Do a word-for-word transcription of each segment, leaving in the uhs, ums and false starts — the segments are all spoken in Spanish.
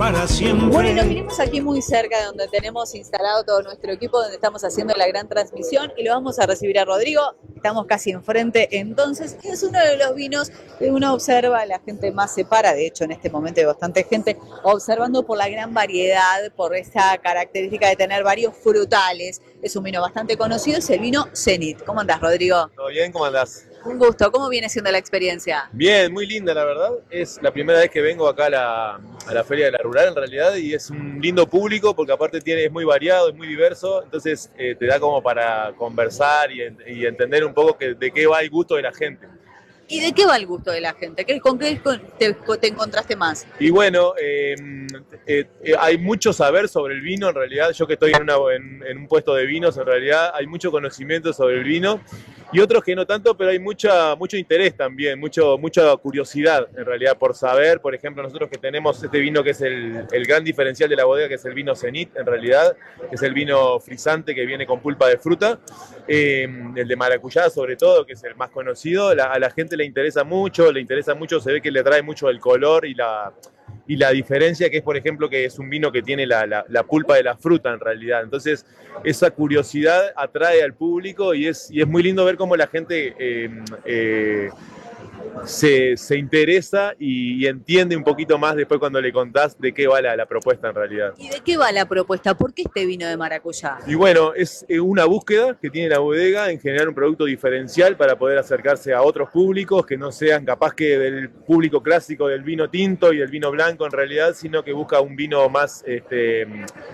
para siempre. Bueno, y nos vinimos aquí muy cerca de donde tenemos instalado todo nuestro equipo, donde estamos haciendo la gran transmisión, y lo vamos a recibir a Rodrigo. Estamos casi enfrente, entonces es uno de los vinos que uno observa, la gente más se para, de hecho en este momento hay bastante gente observando por la gran variedad, por esa característica de tener varios frutales. Es un vino bastante conocido, es el vino Zenit. ¿Cómo andás, Rodrigo? ¿Todo bien? ¿Cómo andás? Un gusto. ¿Cómo viene siendo la experiencia? Bien, muy linda la verdad. Es la primera vez que vengo acá a la, a la Feria de la Rural en realidad, y es un lindo público porque aparte tiene, es muy variado, es muy diverso, entonces eh, te da como para conversar y, y entender un poco que, de qué va el gusto de la gente. ¿Y de qué va el gusto de la gente? ¿Qué, ¿Con qué te, te encontraste más? Y bueno, eh, eh, eh, hay mucho saber sobre el vino en realidad. Yo que estoy en, una, en, en un puesto de vinos, en realidad hay mucho conocimiento sobre el vino. Y otros que no tanto, pero hay mucha, mucho interés también, mucho, mucha curiosidad en realidad por saber. Por ejemplo, nosotros que tenemos este vino que es el, el gran diferencial de la bodega, que es el vino Zenit en realidad, que es el vino frisante que viene con pulpa de fruta, eh, el de maracuyá sobre todo, que es el más conocido. La, a la gente le interesa mucho, le interesa mucho, se ve que le atrae mucho el color y la... Y la diferencia que es, por ejemplo, que es un vino que tiene la, la, la pulpa de la fruta en realidad. Entonces, esa curiosidad atrae al público y es, y es muy lindo ver cómo la gente eh, eh, se, se interesa y, y entiende un poquito más después cuando le contás de qué va la, la propuesta en realidad. ¿Y de qué va la propuesta? ¿Por qué este vino de maracuyá? Y bueno, es una búsqueda que tiene la bodega en generar un producto diferencial para poder acercarse a otros públicos que no sean capaz que del público clásico del vino tinto y el vino blanco en realidad, sino que busca un vino más... Este,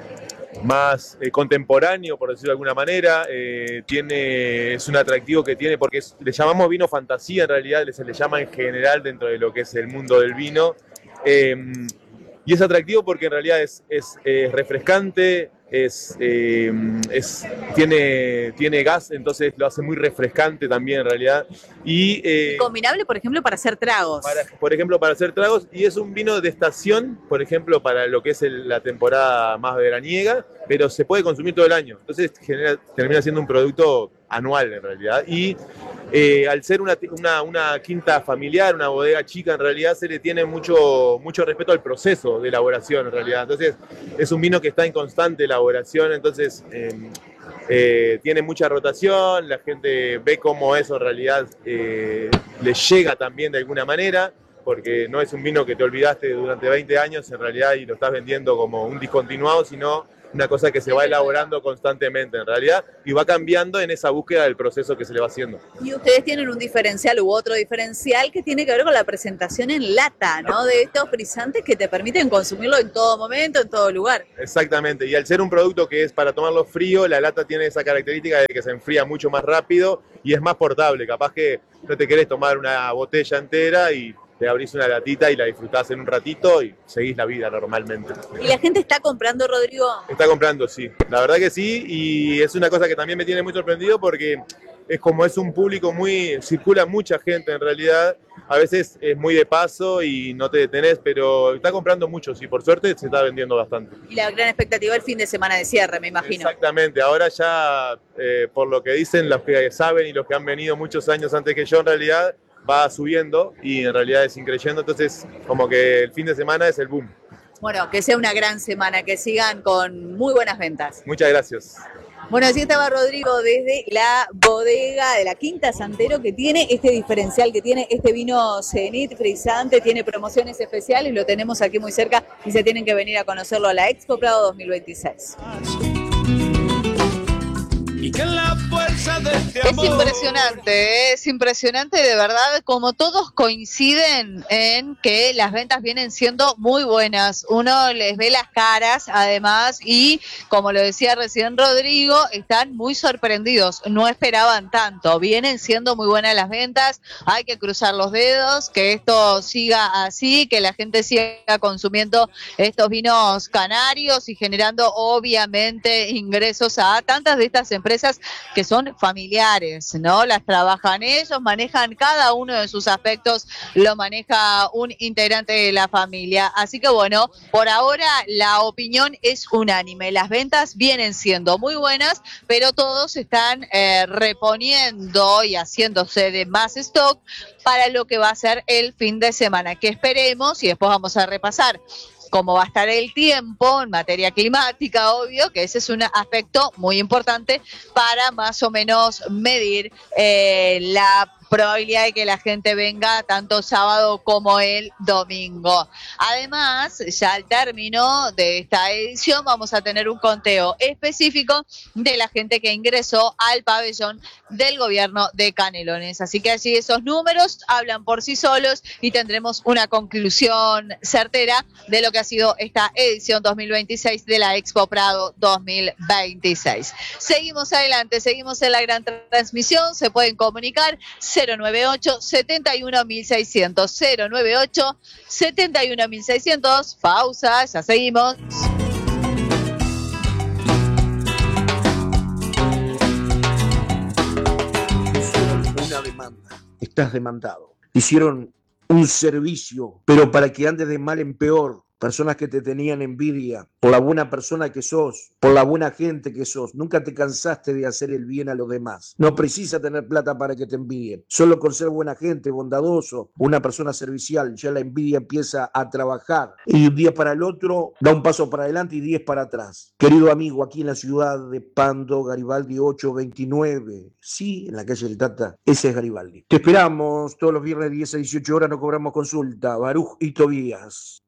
más eh, contemporáneo, por decirlo de alguna manera. Eh, tiene, es un atractivo que tiene porque es, le llamamos vino fantasía en realidad, se le llama en general dentro de lo que es el mundo del vino. Eh, y es atractivo porque en realidad es, es eh, refrescante, es, eh, es, tiene, tiene gas, entonces lo hace muy refrescante también en realidad. Y, eh, combinable, por ejemplo, para hacer tragos. Para, por ejemplo, para hacer tragos, y es un vino de estación, por ejemplo, para lo que es el, la temporada más veraniega, pero se puede consumir todo el año. Entonces genera, termina siendo un producto anual en realidad. Y eh, al ser una, una, una quinta familiar, una bodega chica, en realidad se le tiene mucho, mucho respeto al proceso de elaboración en realidad. Entonces es un vino que está en constante elaboración, entonces eh, eh, tiene mucha rotación, la gente ve cómo eso en realidad eh, le llega también de alguna manera, porque no es un vino que te olvidaste durante veinte años en realidad y lo estás vendiendo como un discontinuado, sino una cosa que se va elaborando constantemente en realidad y va cambiando en esa búsqueda del proceso que se le va haciendo. Y ustedes tienen un diferencial u otro diferencial que tiene que ver con la presentación en lata, ¿no? De estos frisantes que te permiten consumirlo en todo momento, en todo lugar. Exactamente, y al ser un producto que es para tomarlo frío, la lata tiene esa característica de que se enfría mucho más rápido y es más portable. Capaz que no te querés tomar una botella entera y te abrís una latita y la disfrutás en un ratito y seguís la vida normalmente. ¿Y la gente está comprando, Rodrigo? Está comprando, sí. La verdad que sí, y es una cosa que también me tiene muy sorprendido porque es como es un público muy... circula mucha gente en realidad, a veces es muy de paso y no te detenés, pero está comprando mucho, sí, por suerte se está vendiendo bastante. Y la gran expectativa el fin de semana de cierre, me imagino. Exactamente, ahora ya, eh, por lo que dicen los que saben y los que han venido muchos años antes que yo en realidad, va subiendo y en realidad es increyendo, entonces como que el fin de semana es el boom. Bueno, que sea una gran semana, que sigan con muy buenas ventas. Muchas gracias. Bueno, así estaba Rodrigo desde la bodega de la Quinta Santero, que tiene este diferencial, que tiene este vino Zenit frisante, tiene promociones especiales, lo tenemos aquí muy cerca y se tienen que venir a conocerlo a la Expo Prado dos mil veintiséis. Y que la fuerza de este Es amor... impresionante, es impresionante de verdad, como todos coinciden en que las ventas vienen siendo muy buenas. Uno les ve las caras, además, y como lo decía recién Rodrigo, están muy sorprendidos, no esperaban tanto. Vienen siendo muy buenas las ventas, hay que cruzar los dedos, que esto siga así, que la gente siga consumiendo estos vinos canarios y generando obviamente ingresos a tantas de estas empresas que son familiares, ¿no? Las trabajan ellos, manejan cada uno de sus aspectos, lo maneja un integrante de la familia. Así que bueno, por ahora la opinión es unánime. Las ventas vienen siendo muy buenas, pero todos están eh, reponiendo y haciéndose de más stock para lo que va a ser el fin de semana, que esperemos, y después vamos a repasar cómo va a estar el tiempo en materia climática, obvio, que ese es un aspecto muy importante para más o menos medir eh, la probabilidad de que la gente venga tanto sábado como el domingo. Además, ya al término de esta edición vamos a tener un conteo específico de la gente que ingresó al pabellón del gobierno de Canelones. Así que allí esos números hablan por sí solos y tendremos una conclusión certera de lo que ha sido esta edición dos mil veintiséis de la Expo Prado dos mil veintiséis. Seguimos adelante, seguimos en la gran transmisión, se pueden comunicar cero nueve ocho, setenta y uno mil seiscientos, cero nueve ocho, setenta y uno mil seiscientos, pausa, ya seguimos. Una demanda, estás demandado. Hicieron un servicio, pero para que andes de mal en peor. Personas que te tenían envidia por la buena persona que sos, por la buena gente que sos. Nunca te cansaste de hacer el bien a los demás. No precisa tener plata para que te envidien. Solo con ser buena gente, bondadoso, una persona servicial, ya la envidia empieza a trabajar. Y de un día para el otro da un paso para adelante y diez para atrás. Querido amigo, aquí en la ciudad de Pando, Garibaldi ocho veintinueve. Sí, en la calle del Tata. Ese es Garibaldi. Te esperamos todos los viernes de diez a dieciocho horas. No cobramos consulta. Baruj y Tobías.